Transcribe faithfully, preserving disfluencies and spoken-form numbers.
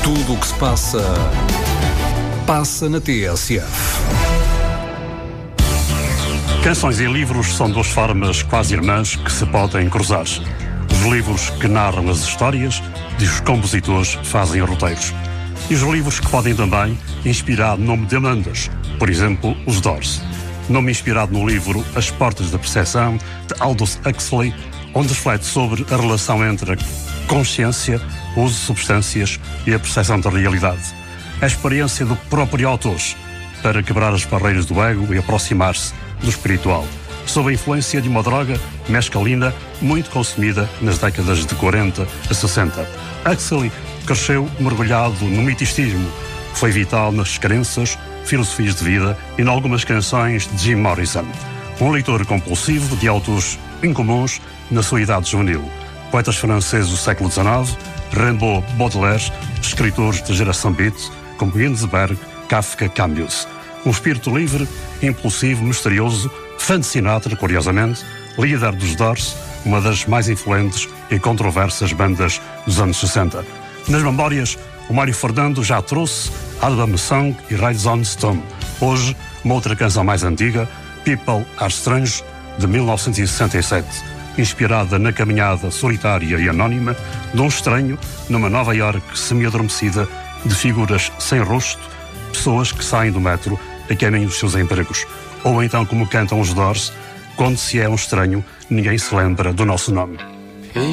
Tudo o que se passa, passa na T S F. Canções e livros são duas formas quase irmãs que se podem cruzar. Os livros que narram as histórias e os compositores fazem roteiros. E os livros que podem também inspirar nome de bandas, por exemplo, os Doors. Nome inspirado no livro As Portas da Percepção, de Aldous Huxley, onde reflete sobre a relação entre a consciência, o uso de substâncias e a percepção da realidade. A experiência do próprio autor para quebrar as barreiras do ego e aproximar-se do espiritual, sob a influência de uma droga, mescalina, muito consumida nas décadas de quarenta a sessenta. Huxley cresceu mergulhado no miticismo, foi vital nas crenças, filosofias de vida e em algumas canções de Jim Morrison. Um leitor compulsivo de autores incomuns na sua idade juvenil. Poetas franceses do século dezenove, Rimbaud, Baudelaire, escritores da geração Beat, como Ginsberg, Kafka, Camus. Um espírito livre, impulsivo, misterioso, fã de Sinatra, curiosamente, líder dos Doors, uma das mais influentes e controversas bandas dos anos sessenta. Nas memórias, o Mário Fernando já trouxe Album Song e Rides on Stone. Hoje, uma outra canção mais antiga, People Are Strange, de mil novecentos e sessenta e sete, inspirada na caminhada solitária e anónima de um estranho numa Nova Iorque semi-adormecida de figuras sem rosto, pessoas que saem do metro a caminho dos seus empregos. Ou então, como cantam os Doors, quando se é um estranho, ninguém se lembra do nosso nome.